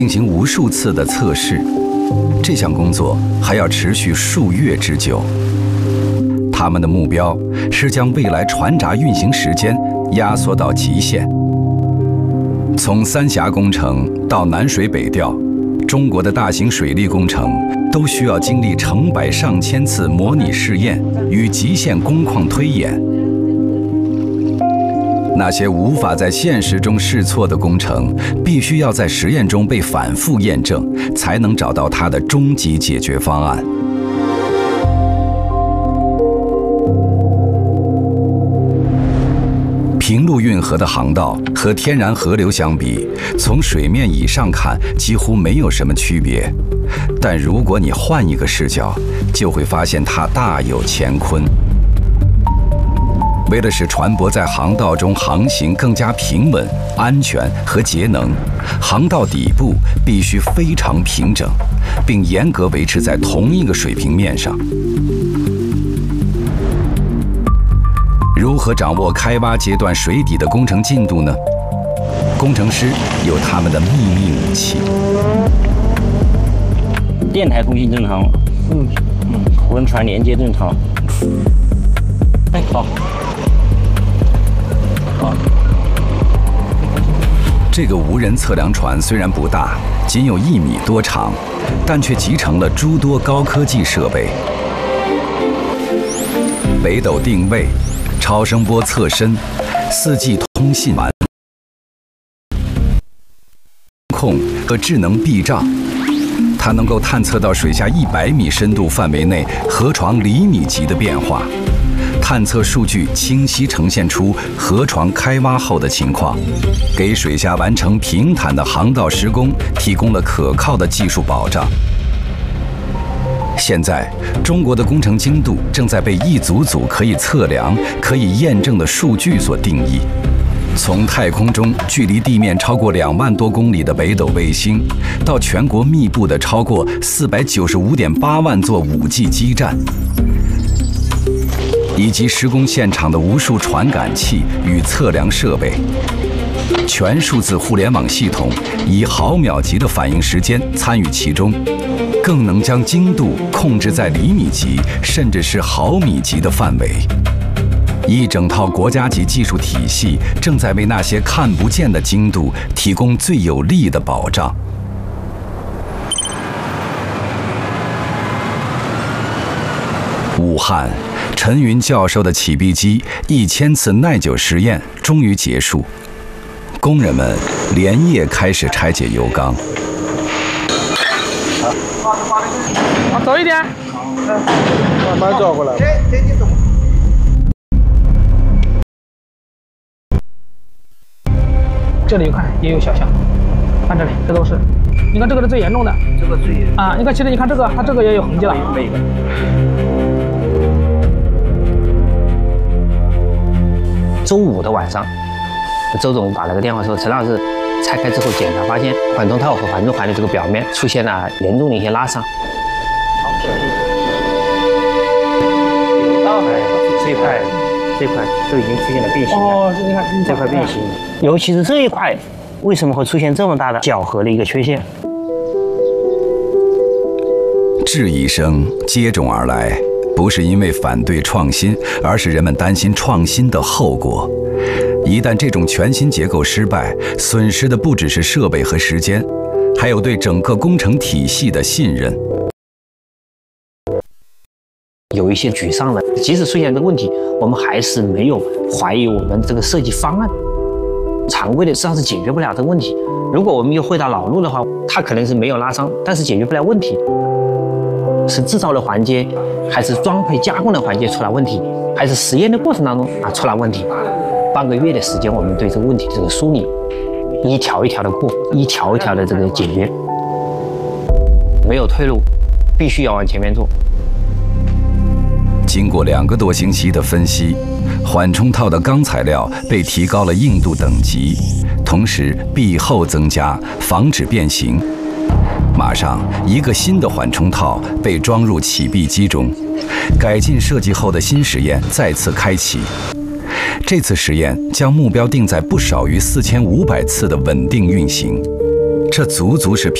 进行无数次的测试。这项工作还要持续数月之久。他们的目标是将未来船闸运行时间压缩到极限。从三峡工程到南水北调，中国的大型水利工程都需要经历成百上千次模拟试验与极限工况推演。那些无法在现实中试错的工程，必须要在实验中被反复验证，才能找到它的终极解决方案。平陆运河的航道和天然河流相比，从水面以上看几乎没有什么区别。但如果你换一个视角，就会发现它大有乾坤。为了使船舶在航道中航行更加平稳、安全和节能，航道底部必须非常平整，并严格维持在同一个水平面上。如何掌握开挖阶段水底的工程进度呢？工程师有他们的秘密武器。 电台通信正常，轮船连接正常。哎，好。 这个无人测量船虽然不大，仅有1米多长，但却集成了诸多高科技设备：北斗定位、超声波测深、4G 通信完控和智能避障。它能够探测到水下100米深度范围内河床厘米级的变化。探测数据清晰呈现出河床开挖后的情况，给水下完成平坦的航道施工提供了可靠的技术保障。现在，中国的工程精度正在被一组组可以测量、可以验证的数据所定义。从太空中距离地面超过2万多公里的北斗卫星，到全国密布的超过495.8万座5G 基站，以及施工现场的无数传感器与测量设备，全数字互联网系统以毫秒级的反应时间参与其中，更能将精度控制在厘米级甚至是毫米级的范围。一整套国家级技术体系正在为那些看不见的精度提供最有力的保障。武汉，陈云教授的起闭机1000次耐久实验终于结束，工人们连夜开始拆解油缸。 走一点， 慢慢找过来。 这里有看也有小象，看这里，这都是。你看这个是最严重的， 这个最啊，你看其实你看这个，它这个也有痕迹了。 没有。周5的晚上，周总打了个电话说，陈老师拆开之后检查发现缓冲套和缓冲环的这个表面出现了严重的一些拉伤。有道这块都已经出现了变形了。 哦，你看这块变形，尤其是这一块，为什么会出现这么大的角核的一个缺陷？ 质疑声接踵而来，不是因为反对创新，而是人们担心创新的后果。一旦这种全新结构失败，损失的不只是设备和时间，还有对整个工程体系的信任。 有一些沮丧的，即使出现这个问题，我们还是没有怀疑我们这个设计方案。常规的实际上是解决不了这个问题。如果我们又回到老路的话，它可能是没有拉伤，但是解决不了问题。是制造的环节，还是装配加工的环节出了问题，还是实验的过程当中出了问题？半个月的时间，我们对这个问题这个梳理，一条一条的过，一条一条的这个解决，没有退路，必须要往前面做。 经过2个多星期的分析，缓冲套的钢材料被提高了硬度等级，同时壁厚增加，防止变形。马上，一个新的缓冲套被装入起闭机中，改进设计后的新实验再次开启。这次实验将目标定在不少于4500次的稳定运行。 这足足是